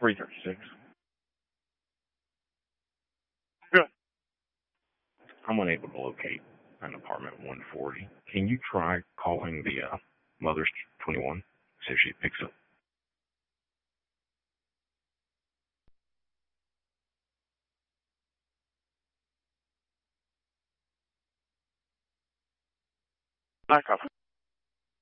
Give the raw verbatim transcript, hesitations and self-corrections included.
three thirty-six. Good. I'm unable to locate an apartment one forty. Can you try calling the uh, mother's twenty-one? See if she picks up. Back up.